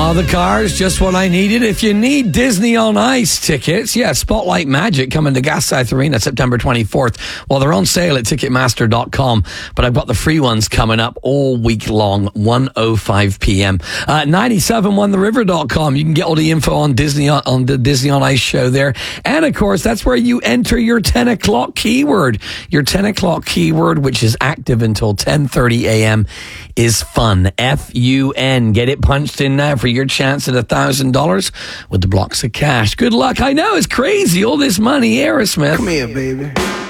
The Cars, just what I needed. If you need Disney on Ice tickets, Spotlight Magic coming to Gas South Arena September 24th. Well, they're on sale at Ticketmaster.com, but I've got the free ones coming up all week long, 1:05 p.m. 971theriver.com. You can get all the info on Disney on the Disney on Ice show there. And, of course, that's where you enter your 10 o'clock keyword. Your 10 o'clock keyword, which is active until 10:30 a.m., is fun. F-U-N. Get it punched in now for your chance at $1,000 with the blocks of cash. Good luck. I know, it's crazy. All this money, Aerosmith. Come here, baby.